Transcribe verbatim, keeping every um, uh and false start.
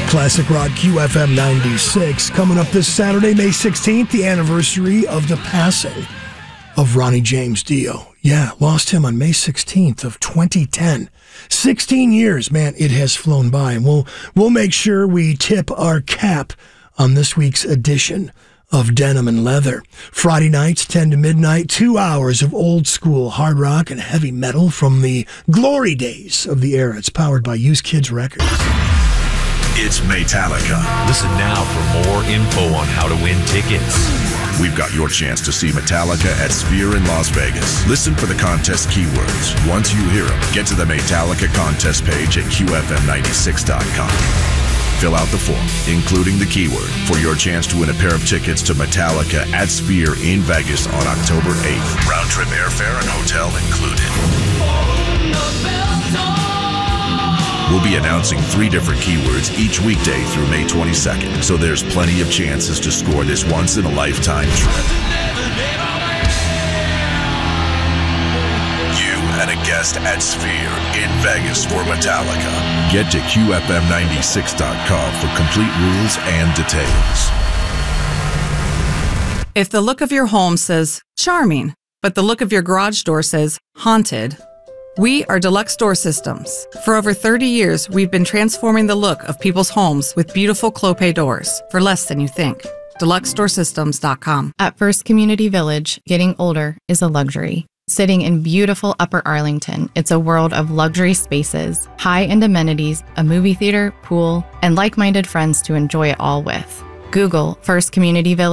Classic Rock Q F M ninety-six. Coming up this Saturday, May sixteenth, the anniversary of the passing of Ronnie James Dio. Yeah, lost him on May sixteenth of twenty ten. sixteen years, man, it has flown by. And we'll, we'll make sure we tip our cap on this week's edition of Denim and Leather. Friday nights, ten to midnight, two hours of old school hard rock and heavy metal from the glory days of the era. It's powered by Used Kids Records. It's Metallica. Listen now for more info on how to win tickets. We've got your chance to see Metallica at Sphere in Las Vegas. Listen for the contest keywords. Once you hear them, get to the Metallica contest page at Q F M ninety-six dot com. Fill out the form, including the keyword, for your chance to win a pair of tickets to Metallica at Sphere in Vegas on October eighth. Round-trip airfare and hotel included. We'll be announcing three different keywords each weekday through May twenty-second, so there's plenty of chances to score this once-in-a-lifetime trip. You and a guest at Sphere in Vegas for Metallica. Get to Q F M ninety-six dot com for complete rules and details. If the look of your home says charming, but the look of your garage door says haunted, we are Deluxe Door Systems. For over thirty years, we've been transforming the look of people's homes with beautiful Clopay doors for less than you think. Deluxe Door Systems dot com. At First Community Village, getting older is a luxury. Sitting in beautiful Upper Arlington, it's a world of luxury spaces, high-end amenities, a movie theater, pool, and like-minded friends to enjoy it all with. Google First Community Village